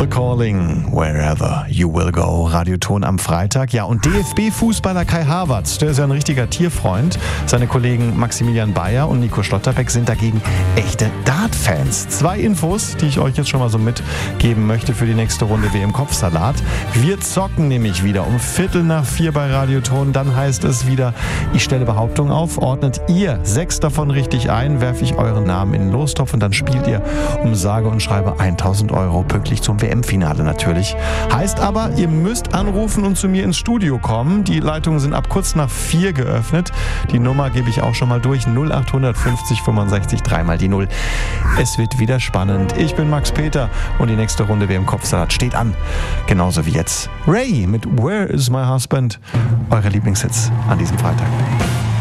The Calling, wherever you will go. Radioton am Freitag. Ja, und DFB-Fußballer Kai Havertz, der ist ja ein richtiger Tierfreund. Seine Kollegen Maximilian Bayer und Nico Schlotterbeck sind dagegen echte Dart-Fans. 2 Infos, die ich euch jetzt schon mal so mitgeben möchte für die nächste Runde WM-Kopfsalat. Wir zocken nämlich wieder um 3:45 bei Radioton. Dann heißt es wieder, ich stelle Behauptungen auf, ordnet ihr 6 davon richtig ein, werfe ich euren Namen in den Lostopf und dann spielt ihr um sage und schreibe 1.000 Euro pünktlich zum WM-Finale natürlich. Heißt aber, ihr müsst anrufen und zu mir ins Studio kommen. Die Leitungen sind ab kurz nach 4 geöffnet. Die Nummer gebe ich auch schon mal durch. 0800 50 65 3 mal die 0. Es wird wieder spannend. Ich bin Max Peter und die nächste Runde WM-Kopfsalat steht an. Genauso wie jetzt Ray mit Where is my husband? Eure Lieblingshits an diesem Freitag.